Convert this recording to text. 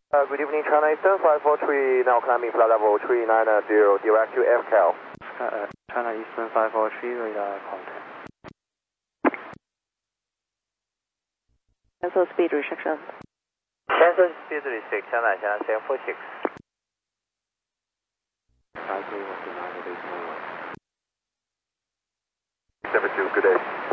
Good evening, China Eastern 543, now climbing flight level 390, direct to FCAL. China Eastern 543, radar contact. Cancel speed restriction. Cancel speed restriction, China 746. 531 to 9 72, good day.